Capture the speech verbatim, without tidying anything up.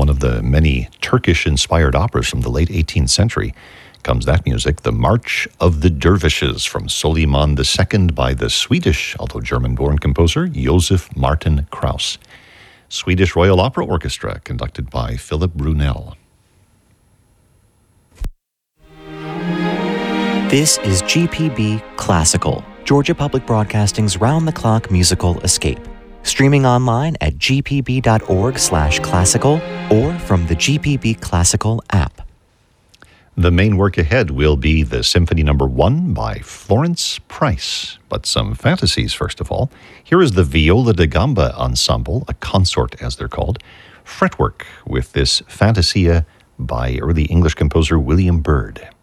one of the many Turkish-inspired operas from the late eighteenth century, comes that music, The March of the Dervishes from Soliman the Second by the Swedish, although German-born composer, Josef Martin Krauss. Swedish Royal Opera Orchestra, conducted by Philip Brunel. This is G P B Classical, Georgia Public Broadcasting's round-the-clock musical escape. Streaming online at g p b dot org slash classical or from the G P B Classical app. The main work ahead will be the Symphony Number One by Florence Price, but some fantasies first of all. Here is the Viola da Gamba Ensemble, a consort as they're called, fretwork with this Fantasia by early English composer William Byrd.